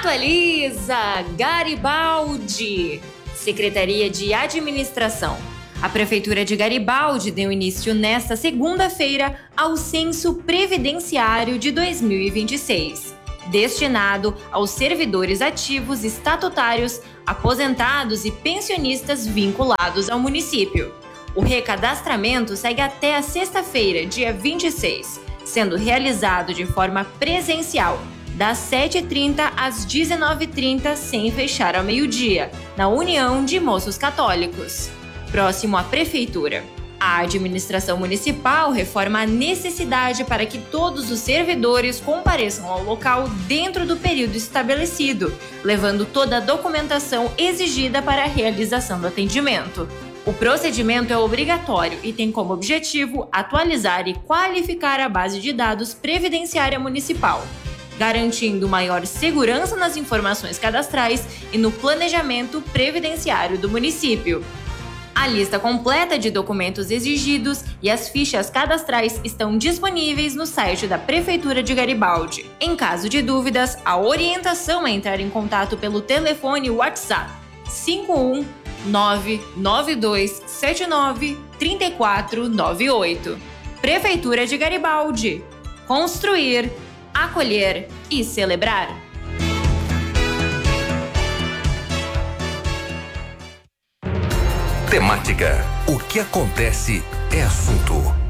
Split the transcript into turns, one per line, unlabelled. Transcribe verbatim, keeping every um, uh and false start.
Atualiza Garibaldi, Secretaria de Administração. A Prefeitura de Garibaldi deu início nesta segunda-feira ao Censo Previdenciário de dois mil e vinte e seis, destinado aos servidores ativos estatutários, aposentados e pensionistas vinculados ao município. O recadastramento segue até a sexta-feira, dia vinte e seis, sendo realizado de forma presencial, das sete e trinta às dezenove e trinta, sem fechar ao meio-dia, na União de Moços Católicos, próximo à Prefeitura. A administração municipal reforma a necessidade para que todos os servidores compareçam ao local dentro do período estabelecido, levando toda a documentação exigida para a realização do atendimento. O procedimento é obrigatório e tem como objetivo atualizar e qualificar a base de dados previdenciária municipal, garantindo maior segurança nas informações cadastrais e no planejamento previdenciário do município. A lista completa de documentos exigidos e as fichas cadastrais estão disponíveis no site da Prefeitura de Garibaldi. Em caso de dúvidas, a orientação é entrar em contato pelo telefone WhatsApp cinco um nove nove dois sete nove três quatro nove oito. Prefeitura de Garibaldi. Construir, acolher e celebrar.
Temática. O que acontece é assunto.